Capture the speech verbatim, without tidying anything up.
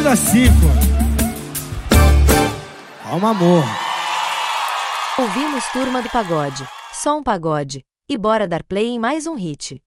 vírgula cinco. Calma, amor. Ouvimos Turma do Pagode, só um pagode. E bora dar play em mais um hit.